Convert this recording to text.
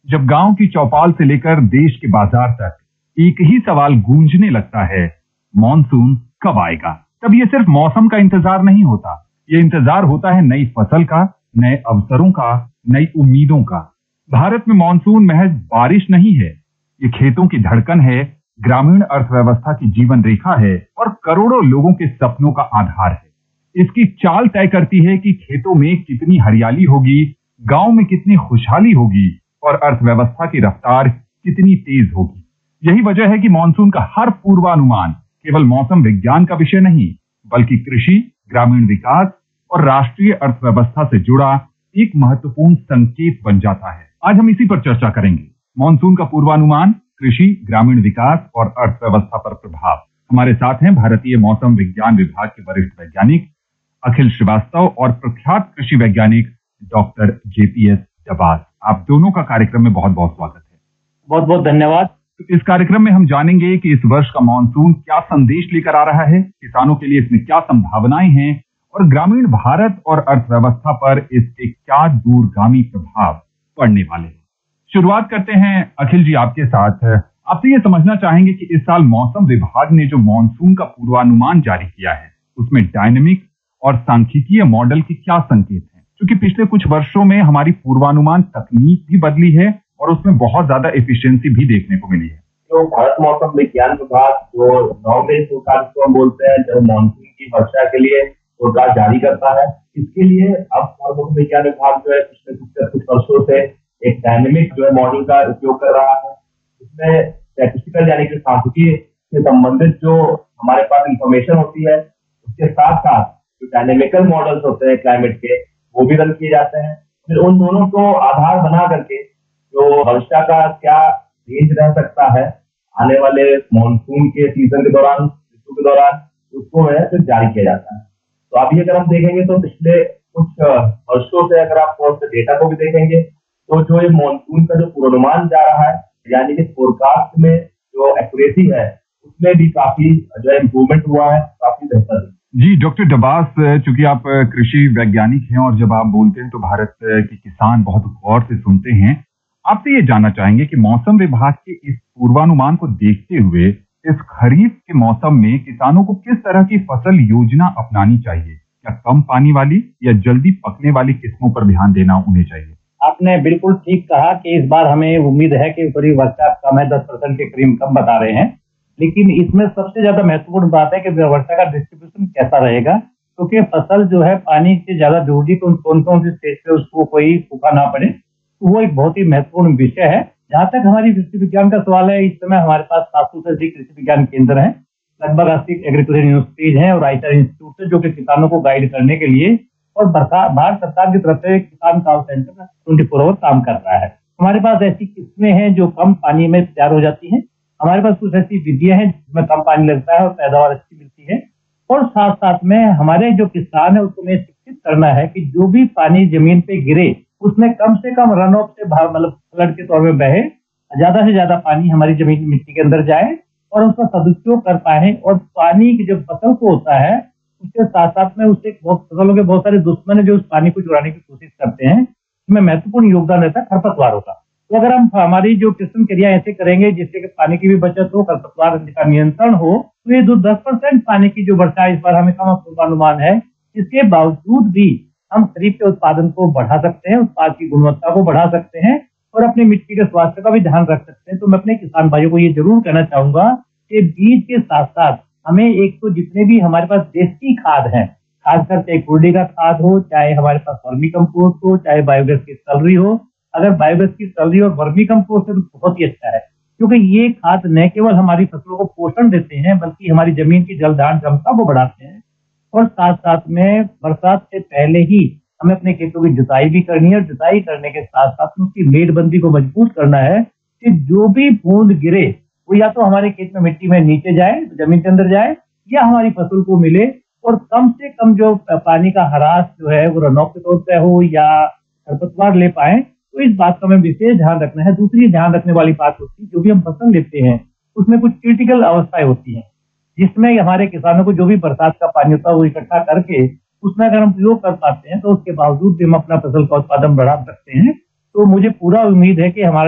जब गांव की चौपाल से लेकर देश के बाजार तक एक ही सवाल गूंजने लगता है, मॉनसून कब आएगा? तब ये सिर्फ मौसम का इंतजार नहीं होता, ये इंतजार होता है नई फसल का, नए अवसरों का, नई उम्मीदों का। भारत में मॉनसून महज बारिश नहीं है, ये खेतों की धड़कन है, ग्रामीण अर्थव्यवस्था की जीवन रेखा है और करोड़ों लोगों के सपनों का आधार है। इसकी चाल तय करती है कि खेतों में कितनी हरियाली होगी, गांव में कितनी खुशहाली होगी और अर्थव्यवस्था की रफ्तार कितनी तेज होगी। यही वजह है कि मॉनसून का हर पूर्वानुमान केवल मौसम विज्ञान का विषय नहीं, बल्कि कृषि, ग्रामीण विकास और राष्ट्रीय अर्थव्यवस्था से जुड़ा एक महत्वपूर्ण संकेत बन जाता है। आज हम इसी पर चर्चा करेंगे, मॉनसून का पूर्वानुमान, कृषि, ग्रामीण विकास और अर्थव्यवस्था पर प्रभाव। हमारे साथ हैं भारतीय मौसम विज्ञान विभाग के वरिष्ठ वैज्ञानिक अखिल श्रीवास्तव और प्रख्यात कृषि वैज्ञानिक डॉक्टर JPS डबास। आप दोनों का कार्यक्रम में बहुत बहुत स्वागत है। बहुत बहुत धन्यवाद। इस कार्यक्रम में हम जानेंगे कि इस वर्ष का मॉनसून क्या संदेश लेकर आ रहा है, किसानों के लिए इसमें क्या संभावनाएं हैं और ग्रामीण भारत और अर्थव्यवस्था पर इसके क्या दूरगामी प्रभाव पड़ने वाले हैं। शुरुआत करते हैं अखिल जी आपके साथ। आपसे ये समझना चाहेंगे कि इस साल मौसम विभाग ने जो मॉनसून का पूर्वानुमान जारी किया है, उसमें डायनेमिक और सांख्यिकीय मॉडल के क्या संकेत हैं? क्योंकि पिछले कुछ वर्षों में हमारी पूर्वानुमान तकनीक भी बदली है और उसमें बहुत ज्यादा एफिशिएंसी भी देखने को मिली है। जो भारत मौसम विज्ञान विभाग जो नॉर्मल फोरकास्ट को हम बोलते हैं, जो मॉनसून की वर्षा के लिए फोरकास्ट जारी करता है, इसके लिए अब भारत मौसम विज्ञान विभाग जो है पिछले कुछ वर्षों से एक डायनेमिक जो है मॉडल का उपयोग कर रहा है। इसमें स्टैटिस्टिकल यानी कि सांख्यिकी से संबंधित जो हमारे पास इंफॉर्मेशन होती है, उसके साथ साथ जो डायनेमिकल मॉडल्स होते हैं क्लाइमेट के, वो भी रन किए जाते हैं। फिर उन दोनों को आधार बना करके जो वर्षा का क्या रेंज रह सकता है आने वाले मॉनसून के सीजन के दौरान, ऋतु के दौरान, उसको है फिर जारी किया जाता है। तो अभी अगर हम देखेंगे तो पिछले कुछ वर्षों से अगर आप डेटा को भी देखेंगे तो जो ये मॉनसून का जो पूर्वानुमान जा रहा है, यानी कि फोरकास्ट में जो एक्यूरेसी है, उसमें भी काफी जो है इम्प्रूवमेंट हुआ है, काफी बेहतर है। जी डॉक्टर डबास, चूंकि आप कृषि वैज्ञानिक हैं और जब आप बोलते हैं तो भारत के किसान बहुत गौर से सुनते हैं। आपसे ये जानना चाहेंगे कि मौसम विभाग के इस पूर्वानुमान को देखते हुए इस खरीफ के मौसम में किसानों को किस तरह की फसल योजना अपनानी चाहिए? क्या कम पानी वाली या जल्दी पकने वाली किस्मों पर ध्यान देना उन्हें चाहिए? आपने बिल्कुल ठीक कहा कि इस बार हमें उम्मीद है कि थोड़ी वर्षा कम है, 10% के करीब कम बता रहे हैं। लेकिन इसमें सबसे ज्यादा महत्वपूर्ण बात है कि वर्षा का डिस्ट्रीब्यूशन कैसा रहेगा, क्योंकि फसल जो है पानी से ज्यादा जरूरी तो कौन कौन सी स्टेज पे उसको कोई सूखा ना पड़े, तो वो एक बहुत ही महत्वपूर्ण विषय है। जहाँ तक हमारी कृषि विज्ञान का सवाल है, इस समय हमारे पास 700 से अधिक कृषि विज्ञान केंद्र हैं, लगभग 80 एग्रीकल्चर यूनिवर्सिटीज हैं और आईटीआर इंस्टीट्यूट है, जो कि किसानों को गाइड करने के लिए और भारत सरकार की तरफ से किसान कॉल सेंटर 24 आवर काम कर रहा है। हमारे पास ऐसी किस्में हैं जो कम पानी में तैयार हो जाती हैं, हमारे पास कुछ ऐसी विधियां हैं जिसमें कम पानी लगता है और पैदावार अच्छी मिलती है। और साथ साथ में हमारे जो किसान है उसको हमें शिक्षित करना है कि जो भी पानी जमीन पे गिरे उसमें कम से कम रन ऑफ से मतलब फ्लड के तौर में बहे, ज्यादा से ज्यादा पानी हमारी जमीन मिट्टी के अंदर जाए और उसका सदुपयोग कर पाए। और पानी की जब फसल को होता है उसके साथ साथ में उससे फसलों के बहुत सारे दुश्मन है जो उस पानी को चुराने की कोशिश करते हैं, इसमें महत्वपूर्ण योगदान रहता है खरपतवारों का। तो अगर हम हमारी जो किस्म क्रिया ऐसे करेंगे जिससे कि पानी की भी बचत हो, खरपतवार का नियंत्रण हो, तो ये 10% पानी की जो वर्षा इस बार हमें कम पूर्वानुमान है, इसके बावजूद भी हम खरीफ के उत्पादन को बढ़ा सकते हैं, उत्पाद की गुणवत्ता को बढ़ा सकते हैं और अपनी मिट्टी के स्वास्थ्य का भी ध्यान रख सकते हैं। तो मैं अपने किसान भाइयों को ये जरूर कहना चाहूंगा कि बीज के साथ साथ हमें एक तो जितने भी हमारे पास देसी खाद है, खासकर चाहे कुर्डी का खाद हो, चाहे हमारे पास वर्मी कंपोस्ट हो, चाहे बायोगैस की सलरी हो। अगर बायोगैस की सलरी और वर्मी कंपोस्ट है तो बहुत ही अच्छा है, क्योंकि ये खाद न केवल हमारी फसलों को पोषण देते हैं बल्कि हमारी जमीन की जल धारण क्षमता को बढ़ाते हैं। और साथ साथ में बरसात से पहले ही हमें अपने खेतों की जुताई भी करनी है और जुताई करने के साथ साथ उसकी मेड़बंदी को मजबूत करना है कि जो भी बूंद गिरे वो या तो हमारे खेत में मिट्टी में नीचे जाए, जमीन के अंदर जाए, या हमारी फसल को मिले और कम से कम जो पानी का ह्रास जो है वो रन ऑफ के तौर पर हो या खरपतवार ले पाए। तो इस बात का हमें विशेष ध्यान रखना है। दूसरी ध्यान रखने वाली बात होती है, जो भी हम फसल लेते हैं उसमें कुछ क्रिटिकल अवस्थाएं होती हैं, जिसमें हमारे किसानों को जो भी बरसात का पानी होता है वो इकट्ठा करके उसमें अगर हम प्रयोग कर पाते हैं तो उसके बावजूद भी हम अपना फसल का उत्पादन बढ़ा सकते हैं। तो मुझे पूरा उम्मीद है कि हमारा